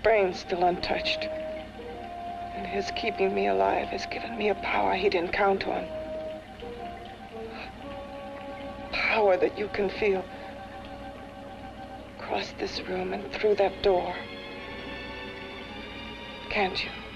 brain's still untouched. And his keeping me alive has given me a power he didn't count on. Power that you can feel across this room and through that door. Can't you?